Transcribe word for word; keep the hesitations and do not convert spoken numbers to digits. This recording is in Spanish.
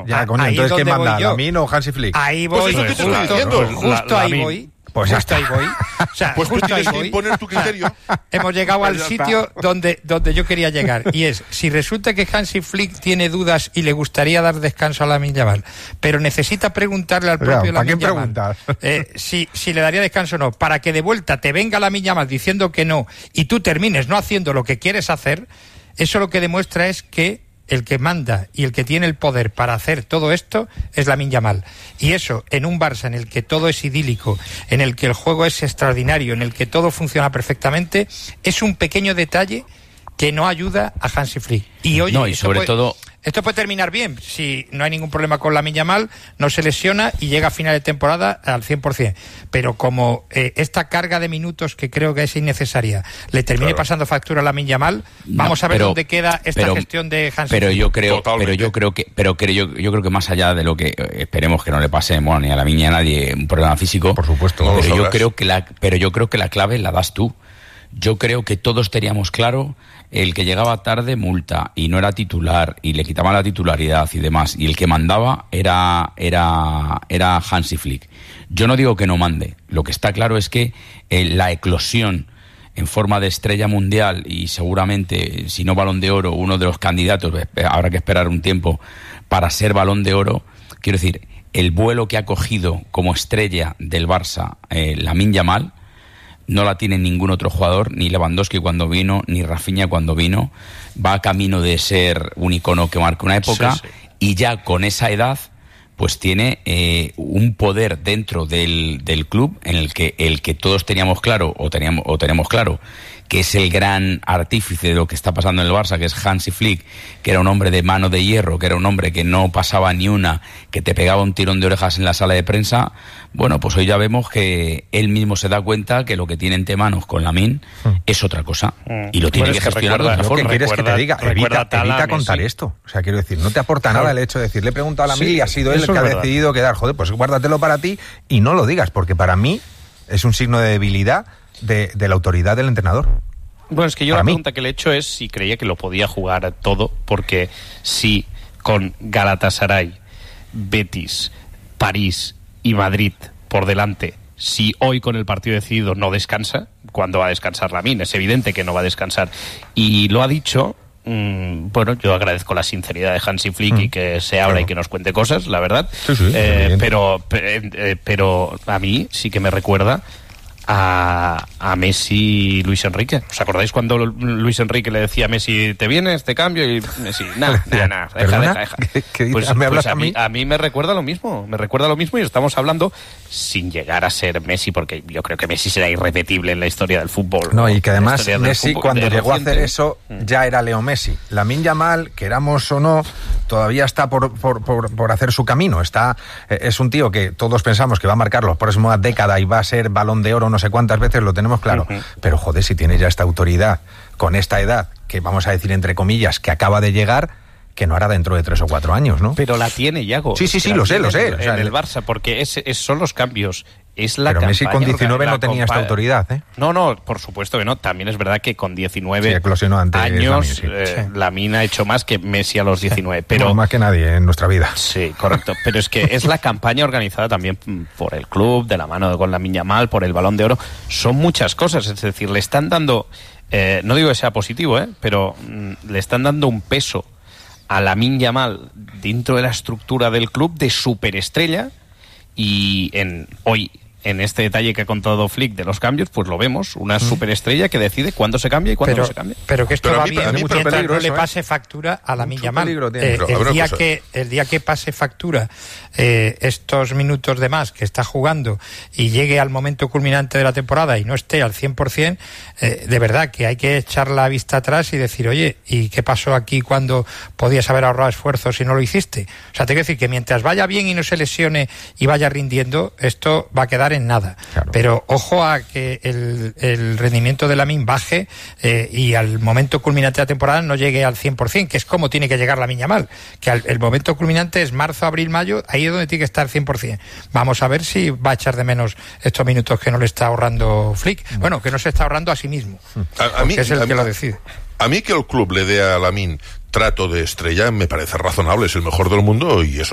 claro. Ya, coño, ahí entonces ¿quién manda? yo. ¿Lamin o Hansi Flick? Ahí voy, Pues justo, eso te estoy justo, diciendo. justo La- ahí Lamin. voy. Pues ya justo ahí voy. O sea, Pues tú justo ahí tienes que voy. imponer tu criterio. Hemos llegado al Ya sitio está. donde, donde yo quería llegar. Y es, si resulta que Hansi Flick tiene dudas y le gustaría dar descanso a Lamine Yamal, pero necesita preguntarle al O sea, propio ¿para Lamine qué Yamal preguntas? eh, si, si le daría descanso o no, para que de vuelta te venga Lamine Yamal diciendo que no y tú termines no haciendo lo que quieres hacer, eso lo que demuestra es que el que manda y el que tiene el poder para hacer todo esto es Lamine Yamal. Y eso, en un Barça en el que todo es idílico, en el que el juego es extraordinario, en el que todo funciona perfectamente, es un pequeño detalle que no ayuda a Hansi Flick. Y oye, No, y esto sobre puede, todo... esto puede terminar bien. Si no hay ningún problema con Lamine Yamal, no se lesiona y llega a final de temporada al cien por ciento. Pero como eh, esta carga de minutos que creo que es innecesaria le termine Claro. pasando factura a Lamine Yamal, No, vamos a ver pero- dónde queda esta pero- gestión de Hansi pero Flick. yo creo Totalmente. pero yo creo que pero que yo, yo creo que más allá de lo que eh, esperemos que no le pase, bueno, ni a la niña ni a nadie un problema físico, Por supuesto, no lo pero yo sabrás. creo que la pero yo creo que la clave la das tú. Yo creo que todos teníamos claro el que llegaba tarde multa y no era titular y le quitaban la titularidad y demás, y el que mandaba era era era Hansi Flick. Yo no digo que no mande, lo que está claro es que eh, la eclosión en forma de estrella mundial y seguramente, si no Balón de Oro, uno de los candidatos, habrá que esperar un tiempo para ser Balón de Oro. Quiero decir, el vuelo que ha cogido como estrella del Barça eh, Lamine Yamal no la tiene ningún otro jugador, ni Lewandowski cuando vino, ni Rafinha cuando vino. Va camino de ser un icono que marca una época, Sí, sí. y ya con esa edad pues tiene eh, un poder dentro del, del club en el que el que todos teníamos claro o teníamos o tenemos claro que es el gran artífice de lo que está pasando en el Barça, que es Hansi Flick, que era un hombre de mano de hierro, que era un hombre que no pasaba ni una, que te pegaba un tirón de orejas en la sala de prensa. Bueno, pues hoy ya vemos que él mismo se da cuenta que lo que tiene entre manos con Lamine es otra cosa, y lo tiene Bueno, que es que gestionar de recuerda- otra ¿Qué forma. quieres que te recuerda- diga? recuerda Evita, Tala, evita contar Messi. esto. O sea, quiero decir, no te aporta nada el hecho de decir, le he preguntado a la Mil y ha sido él el eso que es ha verdad. decidido quedar. Joder, pues guárdatelo para ti y no lo digas, porque para mí es un signo de debilidad de, de la autoridad del entrenador. Bueno, es que yo Para la mí. pregunta que le he hecho es si creía que lo podía jugar todo, porque si con Galatasaray, Betis, París y Madrid por delante, si hoy con el partido decidido no descansa, ¿cuándo va a descansar Lamine? Es evidente que no va a descansar. Y lo ha dicho... mm, bueno, yo agradezco la sinceridad de Hansi Flick y que se abra Claro. y que nos cuente cosas, la verdad. Sí, sí, Eh, evidente. pero, pe- eh, pero a mí sí que me recuerda a, a Messi y Luis Enrique. ¿Os acordáis cuando Luis Enrique le decía a Messi, ¿te vienes, te cambio? Y Messi, nada, nada, nada, deja, ¿Perdona? deja, deja. ¿Qué- qué dices? Pues, ¿Me hablas pues a mí? a mí me recuerda lo mismo, me recuerda lo mismo, y estamos hablando sin llegar a ser Messi, porque yo creo que Messi será irrepetible en la historia del fútbol. No, y que En la además historia del Messi fútbol, cuando de llegó a reciente. hacer eso ya era Leo Messi. Lamine Yamal, queramos o no, todavía está por, por, por, por hacer su camino. Está eh, es un tío que todos pensamos que va a marcar los próximos décadas y va a ser Balón de Oro no sé cuántas veces, lo tenemos claro. Ujú. Pero joder, si tiene ya esta autoridad con esta edad, que vamos a decir entre comillas, que acaba de llegar, que no hará dentro de tres o cuatro años, ¿no? Pero la tiene, Yago. Sí, sí, Es sí, que la lo sé, tiene lo sé. En, O sea, en el el- Barça, porque es, es- son los cambios. Es la Pero Messi campaña con diecinueve orga- no la tenía esta compa- autoridad, ¿eh? No, no, por supuesto que no. También es verdad que con diecinueve Sí, eclosionó antes años Lamine, sí. eh, Lamine ha hecho más que Messi a los diecinueve. Pero No, más que nadie en nuestra vida. sí, correcto. Pero es que es la campaña organizada también por el club, de la mano de con Lamine Yamal, por el Balón de Oro. Son muchas cosas. Es decir, le están dando, eh, no digo que sea positivo, ¿eh? Pero mm, le están dando un peso a Lamine Yamal dentro de la estructura del club de superestrella, y en hoy en este detalle que ha contado Flick de los cambios, pues lo vemos, una superestrella que decide cuándo se cambia y cuándo pero, no se cambia. pero que esto Pero a va mí- bien a mí mientras peligro no le eso, ¿eh? pase factura a Lamine Mucho Yamal. peligro tiene. Eh, Pero, a el, ver una día cosa. que, el día que pase factura eh, estos minutos de más que está jugando y llegue al momento culminante de la temporada y no esté al cien por ciento, eh, de verdad que hay que echar la vista atrás y decir, oye, ¿y qué pasó aquí cuando podías haber ahorrado esfuerzos y no lo hiciste? O sea, te quiero decir que mientras vaya bien y no se lesione y vaya rindiendo, esto va a quedar en nada. Claro. Pero ojo a que el, el rendimiento de Lamine baje eh, y al momento culminante de la temporada no llegue al cien por ciento, que es como tiene que llegar Lamine Yamal, que al, el momento culminante es marzo, abril, mayo, ahí es donde tiene que estar cien por ciento. Vamos a ver si va a echar de menos estos minutos que no le está ahorrando Flick. Bueno, que no se está ahorrando a sí mismo, A, a mí, que es el a que mí- lo decide. A mí que el club le dé a Lamine trato de estrella me parece razonable, es el mejor del mundo y eso